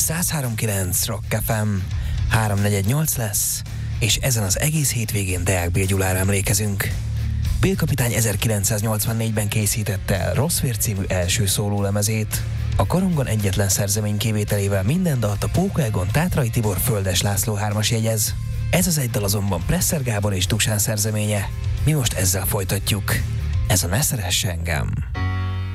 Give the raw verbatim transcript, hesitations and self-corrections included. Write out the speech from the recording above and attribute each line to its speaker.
Speaker 1: száz három kilenc Rock ef em, háromnegyednyolc lesz, és ezen az egész hétvégén Deák Bél Gyulára emlékezünk. Bél kapitány ezerkilencszáznyolcvannégyben készítette el Rossz vér című első szólólemezét. A korongon egyetlen szerzemény kivételével minden dalt a Póka Egon, Tátrai Tibor, Földes László hármas jegyez. Ez az egy dal azonban Presser Gábor és Dusán szerzeménye. Mi most ezzel folytatjuk. Ez a Ne szeress engem.